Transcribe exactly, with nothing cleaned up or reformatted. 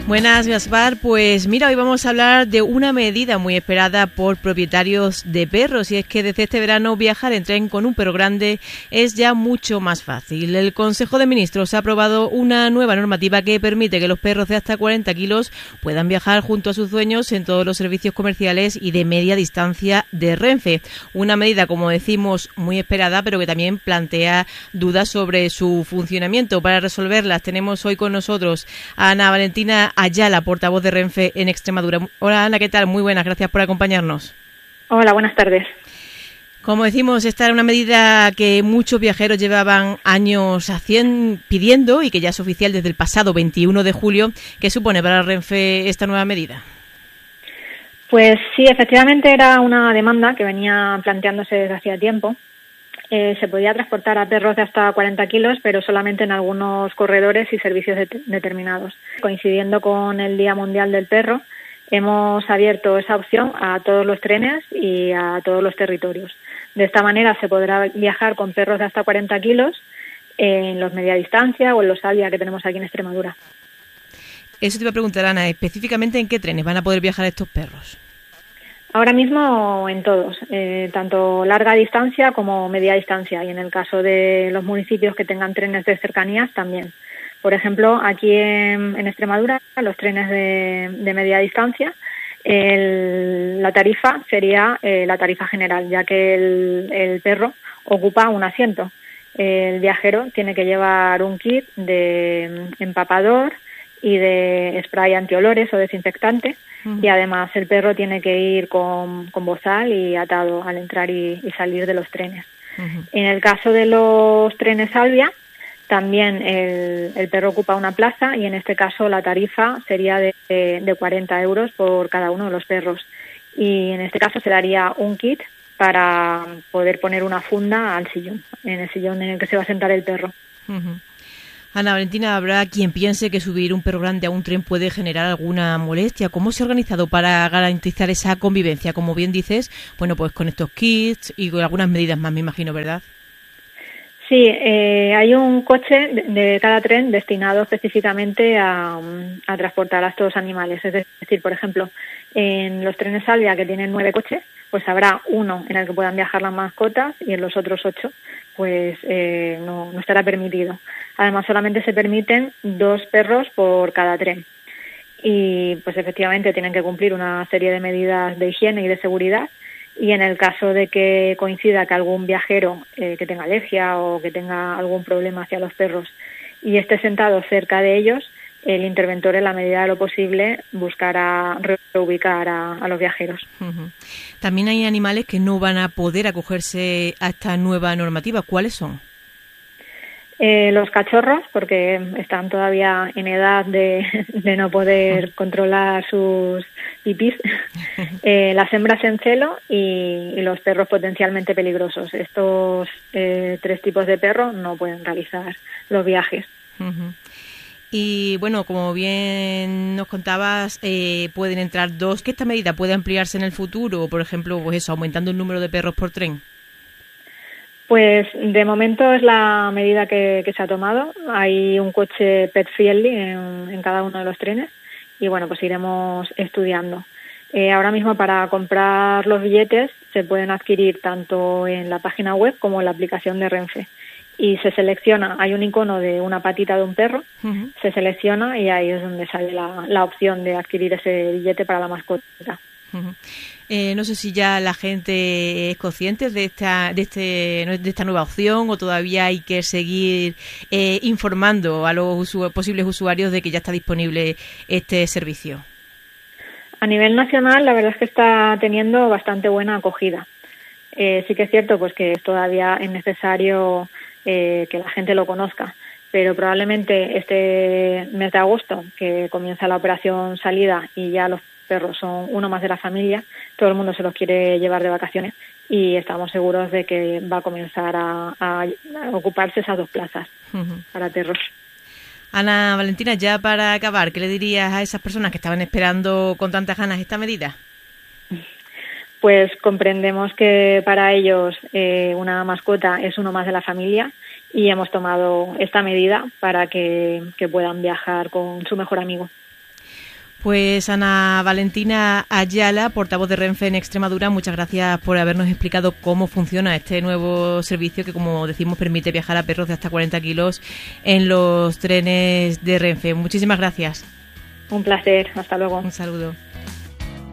Buenas, Gaspar. Pues mira, hoy vamos a hablar de una medida muy esperada por propietarios de perros, y es que desde este verano viajar en tren con un perro grande es ya mucho más fácil. El Consejo de Ministros ha aprobado una nueva normativa que permite que los perros de hasta cuarenta kilos puedan viajar junto a sus dueños en todos los servicios comerciales y de media distancia de Renfe. Una medida, como decimos, muy esperada, pero que también plantea dudas sobre su funcionamiento. Para resolverlas tenemos hoy con nosotros a Ana Valentina Ayala, portavoz de Renfe en Extremadura. Hola Ana, ¿qué tal? Muy buenas, gracias por acompañarnos. Hola, buenas tardes. Como decimos, esta era una medida que muchos viajeros llevaban años haciendo, pidiendo, y que ya es oficial desde el pasado veintiuno de julio. ¿Qué supone para Renfe esta nueva medida? Pues sí, efectivamente era una demanda que venía planteándose desde hacía tiempo. Eh, se podía transportar a perros de hasta cuarenta kilos, pero solamente en algunos corredores y servicios de- determinados. Coincidiendo con el Día Mundial del Perro, hemos abierto esa opción a todos los trenes y a todos los territorios. De esta manera se podrá viajar con perros de hasta cuarenta kilos en los media distancia o en los Alvia que tenemos aquí en Extremadura. Eso te iba a preguntar, Ana, específicamente en qué trenes van a poder viajar estos perros. Ahora mismo en todos, eh, tanto larga distancia como media distancia, y en el caso de los municipios que tengan trenes de cercanías también. Por ejemplo, aquí en, en Extremadura, los trenes de, de media distancia, el, la tarifa sería eh, la tarifa general, ya que el, el perro ocupa un asiento. El viajero tiene que llevar un kit de empapador y de spray antiolores o desinfectante, uh-huh. Y además el perro tiene que ir con, con bozal y atado al entrar y, y salir de los trenes. Uh-huh. En el caso de los trenes Alvia, también el, el perro ocupa una plaza, y en este caso la tarifa sería de, de, de cuarenta euros por cada uno de los perros. Y en este caso se daría un kit para poder poner una funda al sillón, en el sillón en el que se va a sentar el perro. Uh-huh. Ana Valentina, habrá quien piense que subir un perro grande a un tren puede generar alguna molestia. ¿Cómo se ha organizado para garantizar esa convivencia? Como bien dices, bueno, pues con estos kits y con algunas medidas más, me imagino, ¿verdad? Sí, eh, hay un coche de, de cada tren destinado específicamente a, a transportar a estos animales. Es decir, por ejemplo, en los trenes Alvia, que tienen nueve coches, pues habrá uno en el que puedan viajar las mascotas, y en los otros ocho pues eh, no, no estará permitido. Además, solamente se permiten dos perros por cada tren. Y pues efectivamente tienen que cumplir una serie de medidas de higiene y de seguridad. Y en el caso de que coincida que algún viajero eh, que tenga alergia o que tenga algún problema hacia los perros y esté sentado cerca de ellos, el interventor, en la medida de lo posible, buscará reubicar a, a los viajeros. Uh-huh. También hay animales que no van a poder acogerse a esta nueva normativa. ¿Cuáles son? Eh, los cachorros, porque están todavía en edad de, de no poder controlar sus pipís, eh, las hembras en celo y, y los perros potencialmente peligrosos. Estos eh, tres tipos de perros no pueden realizar los viajes. Uh-huh. Y bueno, como bien nos contabas, eh, pueden entrar dos. ¿Que esta medida puede ampliarse en el futuro? Por ejemplo, pues eso, aumentando el número de perros por tren. Pues de momento es la medida que, que se ha tomado. Hay un coche pet friendly en, en cada uno de los trenes, y bueno, pues iremos estudiando. Eh, ahora mismo, para comprar los billetes se pueden adquirir tanto en la página web como en la aplicación de Renfe. Y se selecciona, hay un icono de una patita de un perro, uh-huh. Se selecciona y ahí es donde sale la, la opción de adquirir ese billete para la mascota. Uh-huh. Eh, no sé si ya la gente es consciente de esta, de este, de esta nueva opción, o todavía hay que seguir eh, informando a los usu- posibles usuarios de que ya está disponible este servicio. A nivel nacional, la verdad es que está teniendo bastante buena acogida. Eh, sí que es cierto pues que todavía es necesario eh, que la gente lo conozca, pero probablemente este mes de agosto, que comienza la operación salida y ya los perros son uno más de la familia, todo el mundo se los quiere llevar de vacaciones, y estamos seguros de que va a comenzar a, a, a ocuparse esas dos plazas uh-huh. para perros. Ana Valentina, ya para acabar, ¿qué le dirías a esas personas que estaban esperando con tantas ganas esta medida? Pues comprendemos que para ellos eh, una mascota es uno más de la familia, y hemos tomado esta medida para que, que puedan viajar con su mejor amigo. Pues Ana Valentina Ayala, portavoz de Renfe en Extremadura, muchas gracias por habernos explicado cómo funciona este nuevo servicio que, como decimos, permite viajar a perros de hasta cuarenta kilos en los trenes de Renfe. Muchísimas gracias. Un placer, hasta luego. Un saludo.